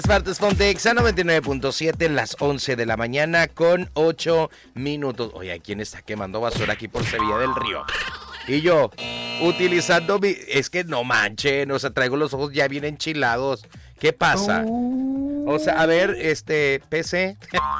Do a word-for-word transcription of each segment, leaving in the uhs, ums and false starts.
Partes Fontexa noventa y nueve punto siete, las once de la mañana con ocho minutos. Oye, ¿quién está quemando basura aquí por Sevilla del Río? Y yo, utilizando mi... Es que no manchen, o sea, traigo los ojos ya bien enchilados. ¿Qué pasa? O sea, a ver, este, P C...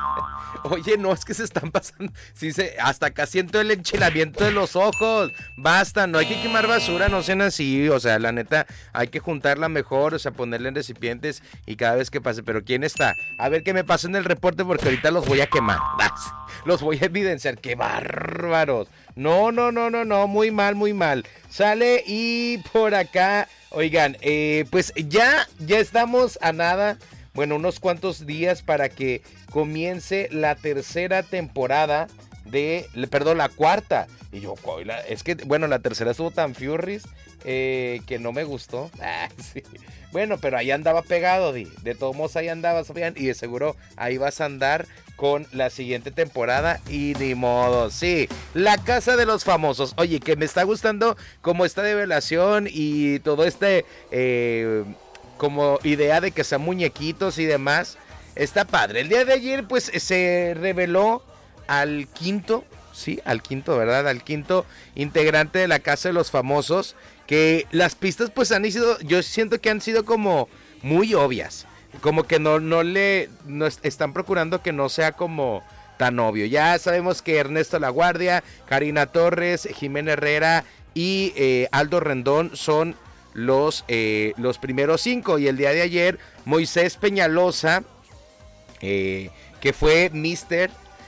Oye, no, es que se están pasando. Sí, se, hasta acá siento el enchilamiento de los ojos. Basta, no hay que quemar basura, no sean así. O sea, la neta, hay que juntarla mejor, o sea, ponerla en recipientes y cada vez que pase. Pero ¿quién está? A ver que me pasen el reporte porque ahorita los voy a quemar. Los voy a evidenciar. ¡Qué bárbaros! No, no, no, no, no, muy mal, muy mal. Sale y por acá, oigan, eh, pues ya, ya estamos a nada. Bueno, unos cuantos días para que comience la tercera temporada de, perdón, la cuarta. Y yo, es que, bueno, la tercera estuvo tan furries eh, que no me gustó. Ah, sí. Bueno, pero ahí andaba pegado, Di. De todos modos ahí andaba, Fabián, y de seguro ahí vas a andar con la siguiente temporada y ni modo. Sí, La Casa de los Famosos. Oye, que me está gustando como esta develación y todo este... Eh, como idea de que sean muñequitos y demás, está padre. El día de ayer, pues, se reveló al quinto, sí, al quinto, ¿verdad? Al quinto integrante de La Casa de los Famosos, que las pistas, pues, han sido, yo siento que han sido como muy obvias, como que no, no le, no están procurando que no sea como tan obvio. Ya sabemos que Ernesto Laguardia, Karina Torres, Jimena Herrera y eh, Aldo Rendón son los, eh, los primeros cinco, y el día de ayer Moisés Peñalosa, eh, que fue mister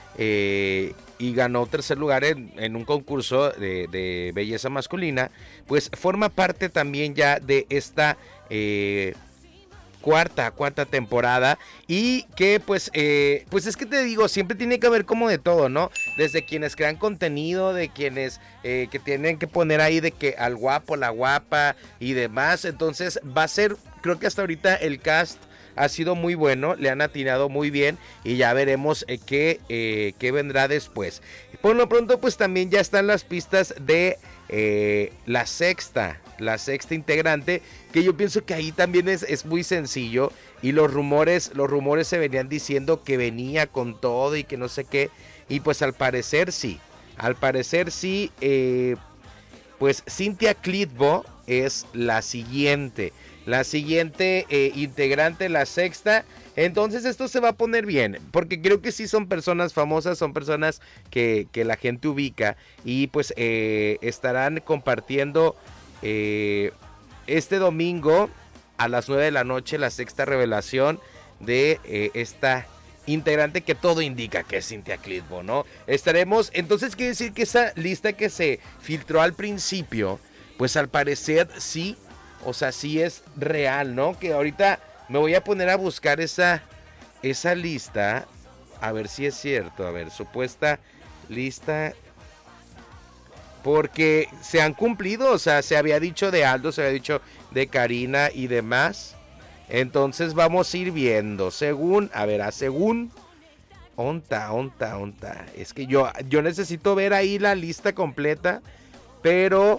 eh, y ganó tercer lugar en, en un concurso de, de belleza masculina, pues forma parte también ya de esta eh, cuarta, cuarta temporada, y que pues, eh, pues es que te digo, siempre tiene que haber como de todo, ¿no? Desde quienes crean contenido, de quienes eh, que tienen que poner ahí de que al guapo, la guapa y demás. Entonces va a ser, creo que hasta ahorita el cast ha sido muy bueno, le han atinado muy bien y ya veremos eh, qué, eh, qué vendrá después. Por lo pronto pues también ya están las pistas de eh, la sexta, la sexta integrante, que yo pienso que ahí también es, es muy sencillo, y los rumores, los rumores se venían diciendo que venía con todo y que no sé qué, y pues al parecer sí, al parecer sí, eh, pues Cintia Clitbo es la siguiente, la siguiente eh, integrante, la sexta. Entonces esto se va a poner bien, porque creo que sí son personas famosas, son personas que, que la gente ubica, y pues eh, estarán compartiendo eh, este domingo a las nueve de la noche la sexta revelación de eh, esta integrante que todo indica que es Cintia Clitbo, ¿no? Estaremos, entonces quiere decir que esa lista que se filtró al principio, pues al parecer sí, o sea, sí es real, ¿no? Que ahorita me voy a poner a buscar esa, esa lista, a ver si es cierto, a ver, supuesta lista, porque se han cumplido, o sea, se había dicho de Aldo, se había dicho de Karina y demás. Entonces vamos a ir viendo, según, a ver, a según, onta, onta, onta, es que yo, yo necesito ver ahí la lista completa, pero,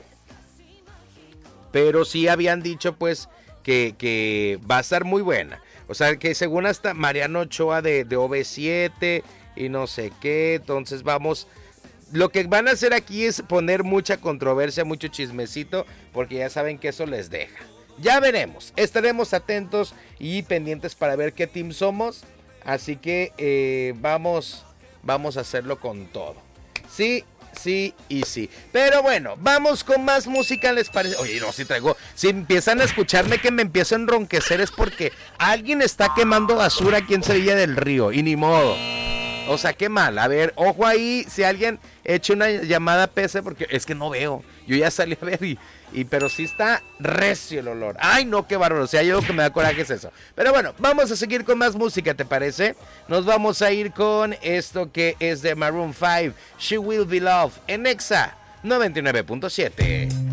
pero sí habían dicho pues que, que va a estar muy buena, o sea, que según hasta Mariano Ochoa de, de O V siete y no sé qué, entonces vamos... Lo que van a hacer aquí es poner mucha controversia, mucho chismecito, porque ya saben que eso les deja. Ya veremos, estaremos atentos y pendientes para ver qué team somos, así que eh, vamos, vamos a hacerlo con todo. Sí, sí y sí. Pero bueno, vamos con más música, ¿les parece? Oye, no, si traigo, si empiezan a escucharme que me empiezo a enronquecer es porque alguien está quemando basura aquí en Sevilla del Río, y ni modo. O sea, qué mal. A ver, ojo ahí, si alguien echa una llamada P C, porque es que no veo. Yo ya salí a ver y, y pero sí está recio el olor. Ay, no, qué bárbaro. O sea, yo lo que me da coraje es eso. Pero bueno, vamos a seguir con más música, ¿te parece? Nos vamos a ir con esto que es de Maroon five, She Will Be Loved, en Exa noventa y nueve punto siete.